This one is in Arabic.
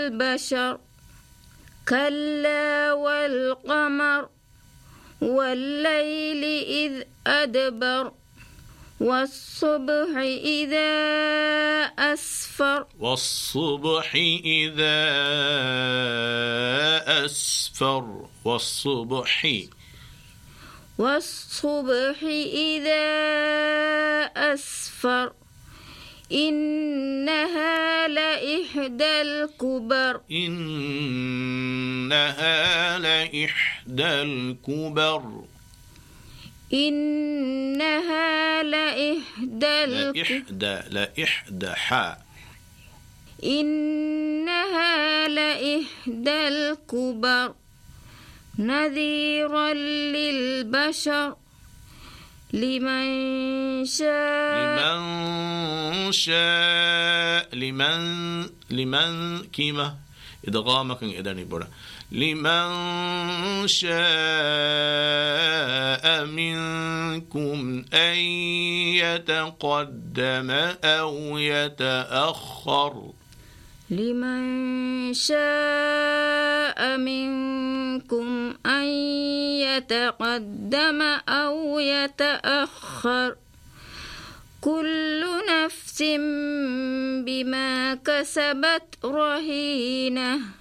البشر كلا والقمر والليل إذ أدبر والصبح إذا أسفر والصبح إذا أسفر والصبح إذا أسفر إنها لإحدى الكبر إنها لإحدى الكبر إنها لإحدى الكبر نذيرا للبشر لمن شاء منكم أن يتقدم أو يتأخر لمن شاء منكم أن يتقدم أو يتأخر كل نفس بما كسبت رهينة